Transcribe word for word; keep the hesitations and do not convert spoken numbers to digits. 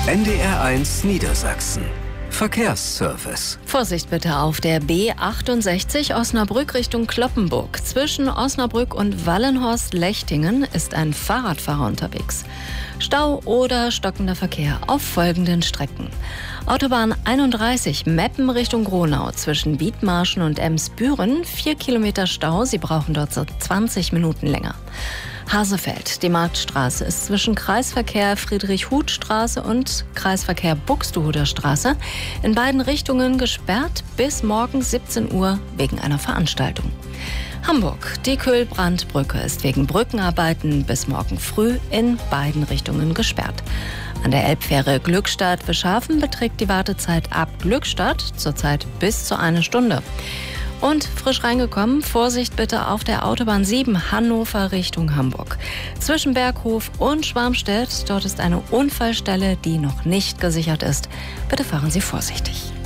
N D R eins Niedersachsen. Verkehrsservice. Vorsicht bitte auf der B achtundsechzig Osnabrück Richtung Cloppenburg. Zwischen Osnabrück und Wallenhorst-Lechtingen ist ein Fahrradfahrer unterwegs. Stau oder stockender Verkehr auf folgenden Strecken. Autobahn einunddreißig Meppen Richtung Gronau zwischen Wiedmarschen und Emsbüren. Vier Kilometer Stau, Sie brauchen dort so zwanzig Minuten länger. Hasefeld, die Marktstraße ist zwischen Kreisverkehr Friedrich-Huth-Straße und Kreisverkehr Buxtehuder Straße in beiden Richtungen gesperrt bis morgen siebzehn Uhr wegen einer Veranstaltung. Hamburg, die Kühlbrandbrücke ist wegen Brückenarbeiten bis morgen früh in beiden Richtungen gesperrt. An der Elbfähre Glückstadt-Wischhafen beträgt die Wartezeit ab Glückstadt zurzeit bis zu eine Stunde. Und frisch reingekommen, Vorsicht bitte auf der Autobahn sieben Hannover Richtung Hamburg. Zwischen Berghof und Schwarmstedt, dort ist eine Unfallstelle, die noch nicht gesichert ist. Bitte fahren Sie vorsichtig.